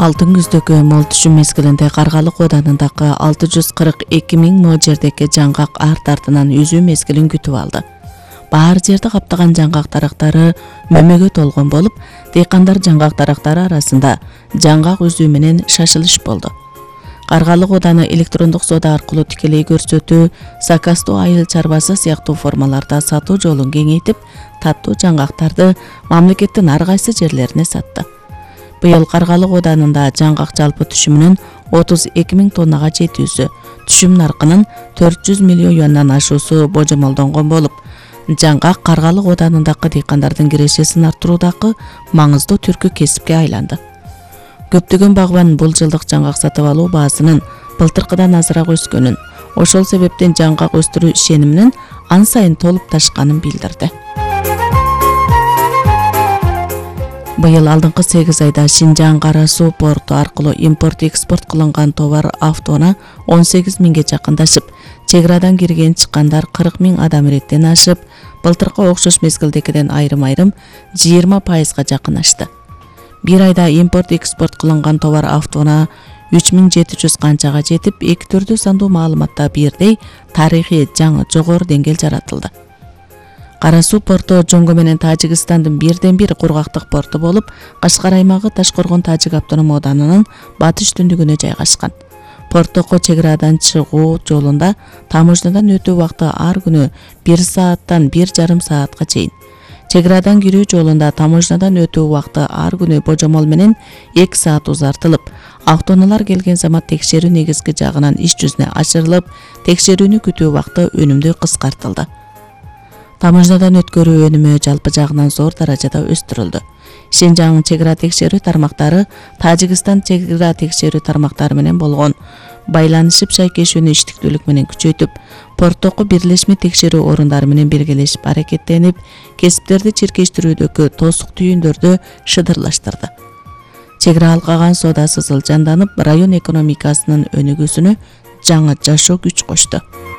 Алтын күздөгү мол түшүм мезгилинде Каргалык Оданындагы 642 миң мо жердеги жаңгак арт артынан үзүү мезгилин күтүп алды. Баар жерди каптаган жаңгак дарактары мөмөгө толгон болуп, дыйкандар жаңгак дарактары арасында жаңгак үзүү менен шашылыш болду. Каргалык Ооданы электрондук соода аркылуу тикелей көрсөтүү, заказдоо айыл чарбасы сыяктуу формаларда сатуу жолун кеңейтип, таттуу жаңгактарды мамлекеттин ар кайсы жерлерине сатты. Быйыл Каргалык Ооданында жаңгак жалпы түшүмүнүн 32 миң тоннага жетүүсү, түшүм наркынын 400 миллион юандан ашуусу божомолдонгон болуп, жаңгак Каргалык Ооданындагы дыйкандардын кирешесин арттыруудагы маңыздуу түркү кесипке айланды. Көптөгөн багбан бул жылдык жаңгак сатып алуу баасынын былтыркыдан азыраак өскөнүн, ошол себептен жаңгак өстүрүү ишениминин ан сайын толуп ташканын билдирди. Быйыл алдыңкы 8 айда Шинжаң Кара Суу порту аркылуу импорт-экспорт кылынган товар автоона 18 миңге жакындашып, чек-арадан кирген чыккандар 40 миң адам иреттен ашып, былтыркы окшош мезгилдегиден айрым-айрым 20%га жакынашты. Бир айда импорт-экспорт кылынган товар автоона 3700 канчага жетип, эки түрдүү сандуу маалыматта бирдей тарыхый жаңы жогору деңгээл жаратылды. Кара Суу порту Жоңго менен Тажикстандын бирден-бир кургактык порту болуп, Кашкар аймагы Ташкоргон Тажик автоном Оодарынын батыш түндүгүнө жайгашкан. Порттогу чек-арадан чыгуу жолунда таможнядан өтүү убакыты ар күнү 1 сааттан 1,5 саатка чейин. Чек-арадан кирүү жолунда таможнядан өтүү убакыты ар күнү божомол менен 2 саат узартылып, автоунаалар келген замат текшерүү негизги жагынан иш жүзүнө ашырылып, текшерүүнү күтүү убакыты өнүмдүү кыскартылды. Таможнядан өткөрүү өнүмү жалпы жагынан зор даражада өстүрүлдү. Шинжаң чек-ара текшерүү тармактары Тажикстан чек-ара текшерүү тармактары менен болгон байланышып шайкешүүнү иштиктүүлүк менен күчөйтүп, порттогу бирлешме текшерүү орундары менен биргелешип аракеттенип, кесиптерди чиркештирүүдөгү тосук түйүндөрдү шыдырлаштырды. Чек-ара алкаган соодасы жылжанданып, район экономикасынын өнүгүүсүнө жаңы жашоо күч кошту.